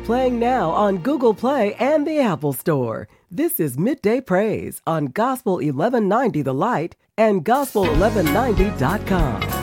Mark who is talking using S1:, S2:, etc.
S1: Playing now on Google Play and the Apple Store. This is Midday Praise on Gospel 1190 The Light and Gospel1190.com.